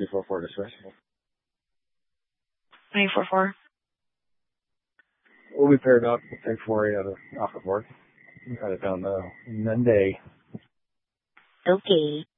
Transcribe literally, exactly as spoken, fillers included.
three four four distress. nine four four. We'll be paired up. Take four eight out of off the board. Got it down the Monday. Okay.